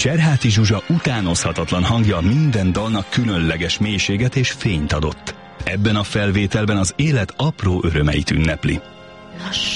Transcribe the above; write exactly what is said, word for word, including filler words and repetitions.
Cserháti Zsuzsa utánozhatatlan hangja minden dalnak különleges mélységet és fényt adott. Ebben a felvételben az élet apró örömeit ünnepli.